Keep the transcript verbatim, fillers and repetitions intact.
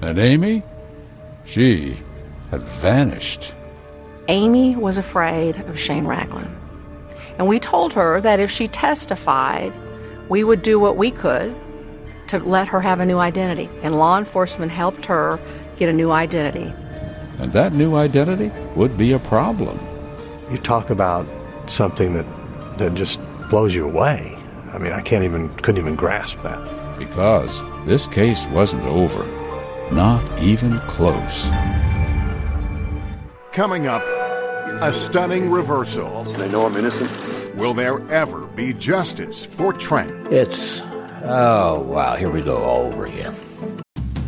And Amy? She had vanished. Amy was afraid of Shane Ragland. And we told her that if she testified, we would do what we could to let her have a new identity. And law enforcement helped her get a new identity. And that new identity would be a problem. You talk about something that, that just blows you away. I mean, I can't even, couldn't even grasp that. Because this case wasn't over. Not even close. Coming up, a stunning reversal. They know I'm innocent. Will there ever be justice for Trent? It's, oh, wow, here we go all over again.